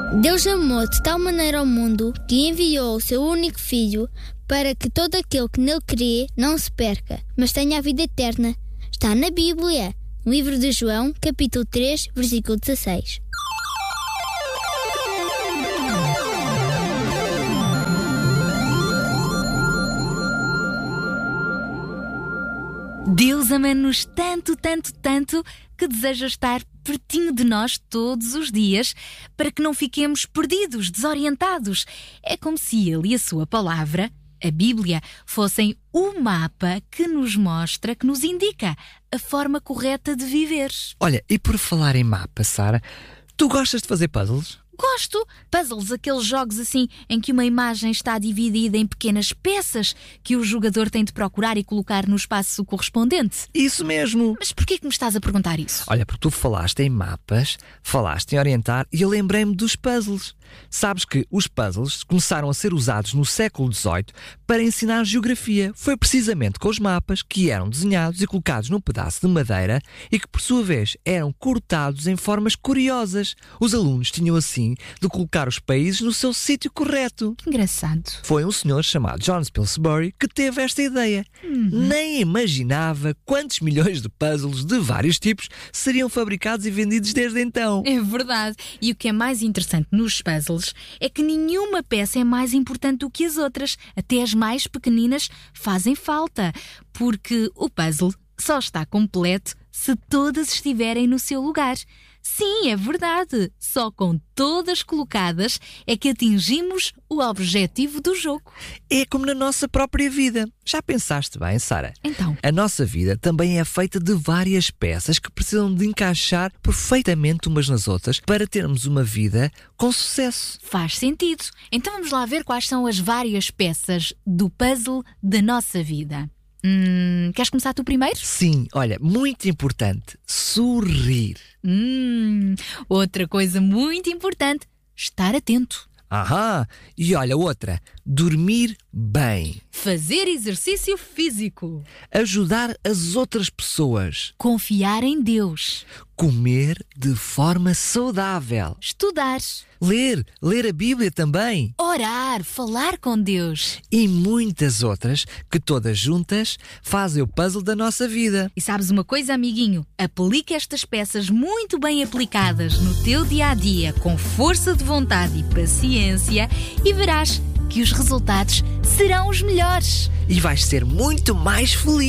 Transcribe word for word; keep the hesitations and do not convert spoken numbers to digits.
Deus amou de tal maneira ao mundo que enviou o seu único Filho para que todo aquele que nele crê não se perca, mas tenha a vida eterna. Está na Bíblia, no livro de João, capítulo três, versículo dezasseis. Deus ama-nos tanto, tanto, tanto que deseja estar pertinho de nós todos os dias para que não fiquemos perdidos, desorientados. É como se Ele e a sua palavra, a Bíblia, fossem o mapa que nos mostra, que nos indica a forma correta de viver. Olha, e por falar em mapa, Sara, tu gostas de fazer puzzles? Gosto! Puzzles, aqueles jogos assim em que uma imagem está dividida em pequenas peças que o jogador tem de procurar e colocar no espaço correspondente. Isso mesmo! Mas porquê que me estás a perguntar isso? Olha, porque tu falaste em mapas, falaste em orientar e eu lembrei-me dos puzzles. Sabes que os puzzles começaram a ser usados no século dezoito para ensinar geografia. Foi precisamente com os mapas que eram desenhados e colocados num pedaço de madeira e que, por sua vez, eram cortados em formas curiosas. Os alunos tinham assim de colocar os países no seu sítio correto. Que engraçado. Foi um senhor chamado John Pillsbury que teve esta ideia. Uhum. Nem imaginava quantos milhões de puzzles de vários tipos seriam fabricados e vendidos desde então. É verdade. E o que é mais interessante nos puzzles é que nenhuma peça é mais importante do que as outras. Até as mais pequeninas fazem falta, porque o puzzle só está completo se todas estiverem no seu lugar. Sim, é verdade. Só com todas colocadas é que atingimos o objetivo do jogo. É como na nossa própria vida. Já pensaste bem, Sara? Então? A nossa vida também é feita de várias peças que precisam de encaixar perfeitamente umas nas outras para termos uma vida com sucesso. Faz sentido. Então vamos lá ver quais são as várias peças do puzzle da nossa vida. Hum, queres começar tu primeiro? Sim, olha, muito importante, sorrir. Hum, outra coisa muito importante, estar atento. Aham, e olha outra, dormir bem. Fazer exercício físico. Ajudar as outras pessoas. Confiar em Deus. Comer de forma saudável. Estudar. Ler, ler a Bíblia também. Orar, falar com Deus. E muitas outras que todas juntas fazem o puzzle da nossa vida. E sabes uma coisa, amiguinho? Aplica estas peças muito bem aplicadas no teu dia-a-dia com força de vontade e paciência e verás que os resultados serão os melhores. E vais ser muito mais feliz.